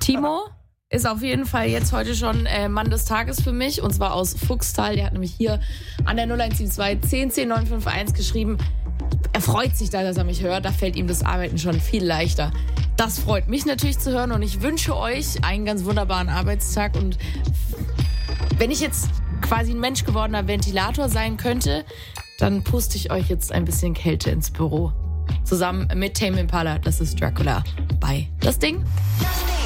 Timo ist auf jeden Fall jetzt heute schon Mann des Tages für mich. Und zwar aus Fuchstal. Der hat nämlich hier an der 0172 10 10 951 geschrieben. Er freut sich da, dass er mich hört. Da fällt ihm das Arbeiten schon viel leichter. Das freut mich natürlich zu hören. Und ich wünsche euch einen ganz wunderbaren Arbeitstag. Und wenn ich jetzt quasi ein menschgewordener Ventilator sein könnte, dann puste ich euch jetzt ein bisschen Kälte ins Büro. Zusammen mit Tame Impala, das ist Dracula bei Das Ding.